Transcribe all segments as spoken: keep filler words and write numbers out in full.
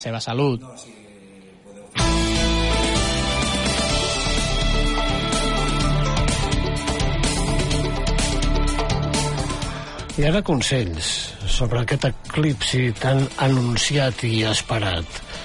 seva salut. I ara consells sobre aquest eclipsi tan anunciat i esperat.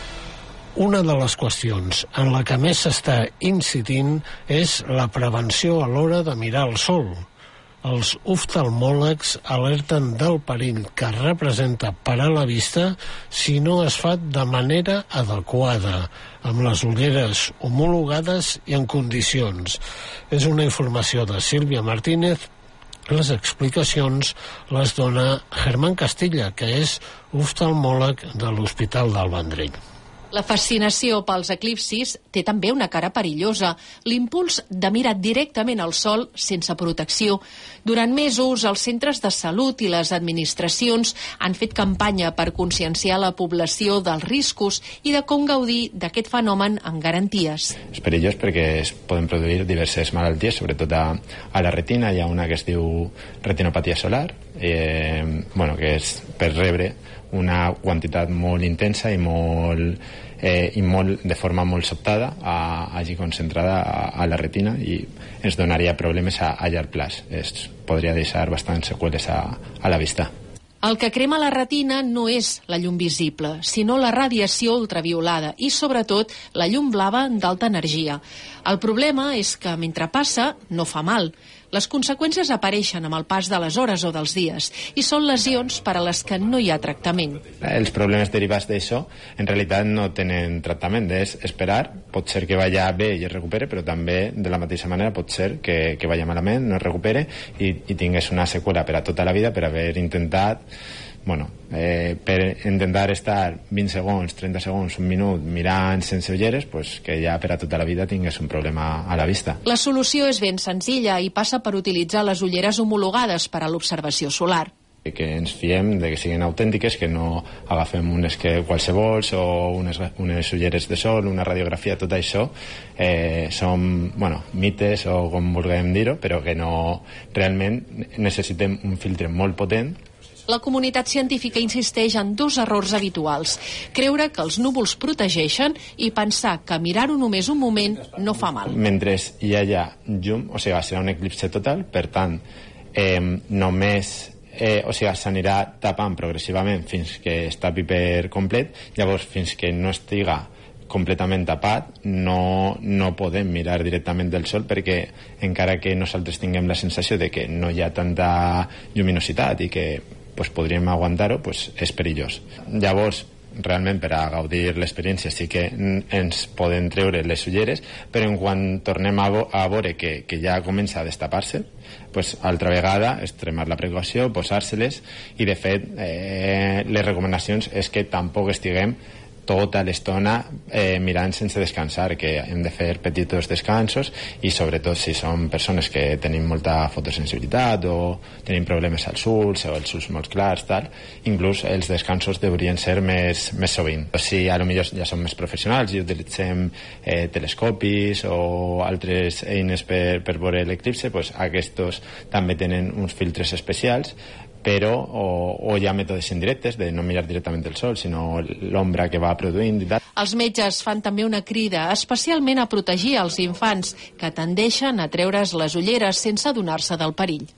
Una de les qüestions en la que més s'està incidint és la prevenció a l'hora de mirar el sol. Els oftalmòlegs alerten del perill que representa per a la vista si no es fa de manera adequada, amb les ulleres homologades i en condicions. És una informació de Sílvia Martínez. Les explicacions les dona Germán Castilla, que és oftalmòleg de l'Hospital del Vendrell. La fascinació pels eclipsis té també una cara perillosa, l'impuls de mirar directament al sol sense protecció. Durant mesos, els centres de salut i les administracions han fet campanya per conscienciar la població dels riscos i de com gaudir d'aquest fenomen amb garanties. És perillós perquè es poden produir diverses malalties, sobretot a, a la retina. Hi ha una que es diu retinopatia solar, eh, bueno, que és per rebre una quantitat molt intensa i molt, eh, i molt de forma molt sobtada a, hagi concentrada a, a la retina i ens donaria problemes a, a llarg plaç. Es podria deixar bastants seqüeles a, a la vista. El que crema la retina no és la llum visible, sinó la radiació ultraviolada i, sobretot, la llum blava d'alta energia. El problema és que, mentre passa, no fa mal. Les conseqüències apareixen amb el pas de les hores o dels dies i són lesions per a les que no hi ha tractament. Els problemes derivats d'això en realitat no tenen tractament, és esperar, pot ser que vaya bé i es recupere, però també de la mateixa manera pot ser que, que vaya malament, no es recupere i, i tingués una seqüela per a tota la vida per haver intentat Bueno, eh, per intentar estar vint segons, trenta segons, un minut mirant sense ulleres, pues que ja per a tota la vida tingués un problema a la vista. La solució és ben senzilla i passa per utilitzar les ulleres homologades per a l'observació solar. Que ens fiem de que siguin autèntiques, que no agafem unes que qualsevols o unes, unes ulleres de sol, una radiografia, tot això eh, són, bueno, mites o com vulguem dir-ho, però que no, realment necessitem un filtre molt potent. La comunitat científica insisteix en dos errors habituals. Creure que els núvols protegeixen i pensar que mirar-ho només un moment no fa mal. Mentre hi hagi llum, o sigui, serà un eclipse total, per tant, eh, només eh, o sigui, s'anirà tapant progressivament fins que es tapi per complet, llavors fins que no estiga completament tapat no, no podem mirar directament del sol perquè encara que nosaltres tinguem la sensació de que no hi ha tanta lluminositat i que pues, podríem aguantar-ho, pues, és perillós. Llavors, realment per a gaudir l'experiència sí que ens poden treure les ulleres, però en quan tornem a, a veure que, que ja comença a destapar-se, pues, altra vegada extremar la precaució, posar-se-les i de fet eh, les recomanacions és que tampoc estiguem tota l'estona eh, mirant sense descansar, que hem de fer petits descansos i sobretot si som persones que tenim molta fotosensibilitat o tenim problemes als ulls o els ulls molt clars, tal, inclús els descansos deurien ser més, més sovint. Si a lo millor ja som més professionals i utilitzem eh, telescopis o altres eines per, per veure l'eclipse, pues aquests també tenen uns filtres especials, però o, o hi ha mètodes indirectes de no mirar directament el sol, sinó l'ombra que va produint i tal. Els metges fan també una crida, especialment a protegir els infants, que tendeixen a treure's les ulleres sense adonar-se del perill.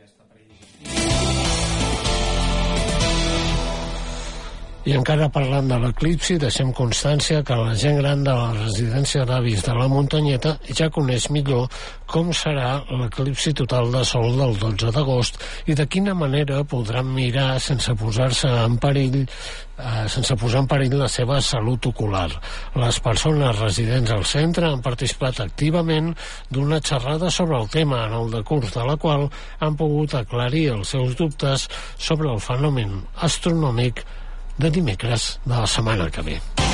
I encara parlant de l'eclipsi, deixem constància que la gent gran de la residència d'avis de la Muntanyeta ja coneix millor com serà l'eclipsi total de sol del dotze d'agost i de quina manera podran mirar sense posar-se en perill eh, sense posar en perill la seva salut ocular. Les persones residents al centre han participat activament d'una xerrada sobre el tema en el decurs de la qual han pogut aclarir els seus dubtes sobre el fenomen astronòmic de dimecres de la setmana que ve.